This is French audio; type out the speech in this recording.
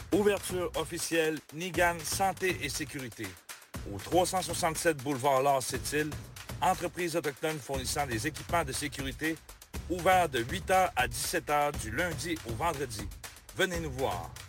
Ouverture officielle Nigan Santé et Sécurité. Au 367 boulevard Lars Sept-Îles, entreprise autochtone fournissant des équipements de sécurité, ouvert de 8h à 17h du lundi au vendredi. Venez nous voir.